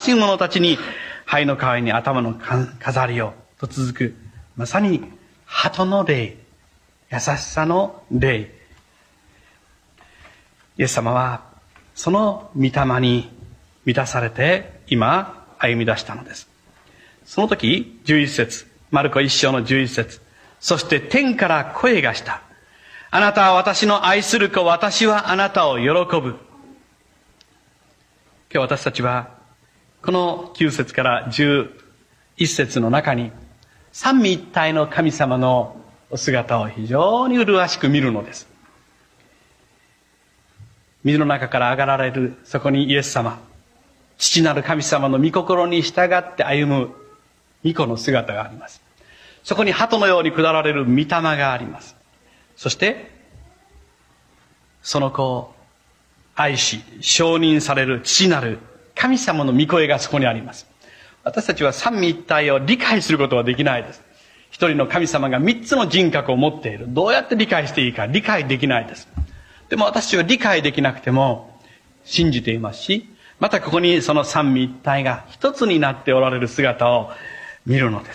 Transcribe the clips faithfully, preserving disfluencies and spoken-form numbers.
しい者たちに灰の代わりに頭の飾りをと続く、まさに鳩の霊、優しさの霊。イエス様はその御霊に満たされて今歩み出したのです。その時じゅういち節、マルコ一章のじゅういち節、そして天から声がした。あなたは私の愛する子、私はあなたを喜ぶ。今日私たちはこのきゅう節からじゅういち節の中に三位一体の神様のお姿を非常に麗しく見るのです。水の中から上がられるそこにイエス様、父なる神様の御心に従って歩む御子の姿があります。そこに鳩のように下られる御霊があります。そしてその子を愛し承認される父なる神様の御声がそこにあります。私たちは三位一体を理解することはできないです。一人の神様が三つの人格を持っている。どうやって理解していいか理解できないです。でも私は理解できなくても信じていますし、またここにその三位一体が一つになっておられる姿を見るのです。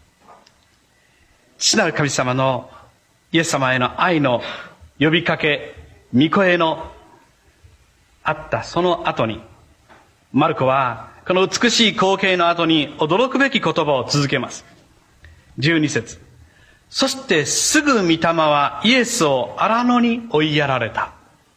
父なる神様のイエス様への愛の呼びかけ、御声のあったその後に、マルコはこの美しい光景の後に驚くべき言葉を続けます。じゅうに節、そしてすぐ御霊はイエスを荒野に追いやられた。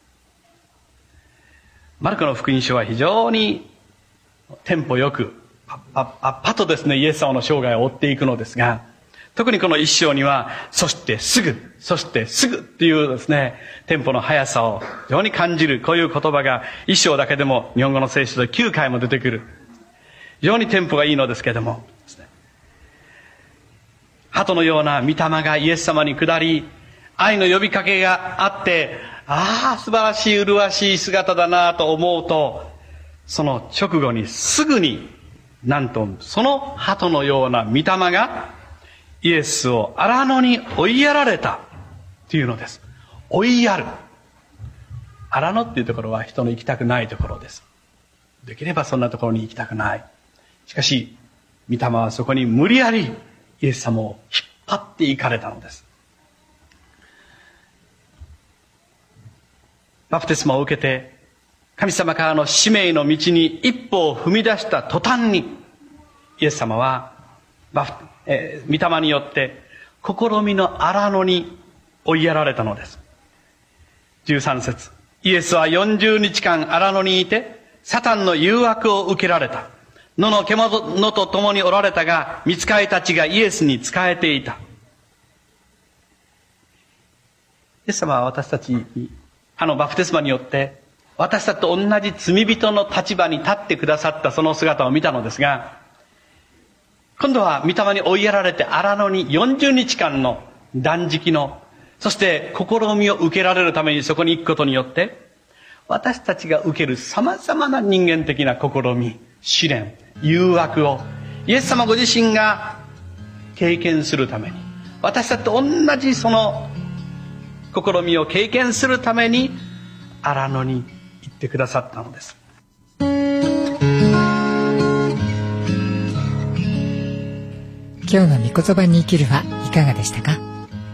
マルコの福音書は非常にテンポよくパッパッパッパとですね、イエス様の生涯を追っていくのですが、特にこの一章にはそしてすぐ、そしてすぐっていうですね、テンポの速さを非常に感じる、こういう言葉が一章だけでも日本語の聖書できゅうかいも出てくる。非常にテンポがいいのですけれども、鳩のような御霊がイエス様に下り、愛の呼びかけがあって、ああ素晴らしい麗しい姿だなと思うと、その直後にすぐになんとその鳩のような御霊がイエスを荒野に追いやられたというのです。追いやる。荒野っていうところは人の行きたくないところです。できればそんなところに行きたくない。しかし御霊はそこに無理やりイエス様を引っ張っていかれたのです。バプテスマを受けて神様からの使命の道に一歩を踏み出した途端に、イエス様はバプえー、御霊によって試みの荒野に追いやられたのです。じゅうさん節、イエスはよんじゅうにちかん荒野にいてサタンの誘惑を受けられた。野の獣と共におられたが、御使いたちがイエスに仕えていた。イエス様は私たちにあのバプテスマによって私たちと同じ罪人の立場に立ってくださったその姿を見たのですが、今度は御霊に追いやられて荒野によんじゅうにちかんの断食の、そして試みを受けられるためにそこに行くことによって、私たちが受ける様々な人間的な試み、試練、誘惑をイエス様ご自身が経験するために、私たちと同じその試みを経験するために荒野に行ってくださったのです。 今日の御言葉に生きるはいかがでしたか？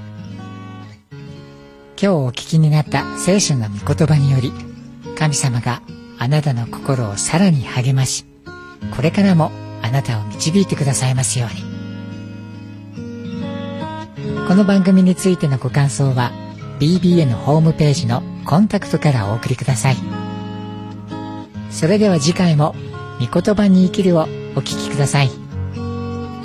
今日お聞きになった聖書の御言葉により、神様があなたの心をさらに励まし、これからもあなたを導いてくださいますように。この番組についてのご感想は ビービーエヌ ホームページのコンタクトからお送りください。それでは次回も御言葉に生きるをお聞きください。